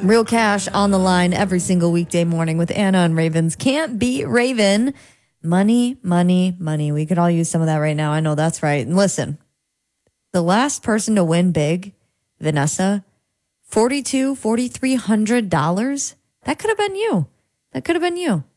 Real Cash on the line every single weekday morning with Anna and Ravens. Can't beat Raven. Money, money, money. We could all use some of that right now. I know that's right. And listen, the last person to win big, Vanessa, $4,300. That could have been you. That could have been you.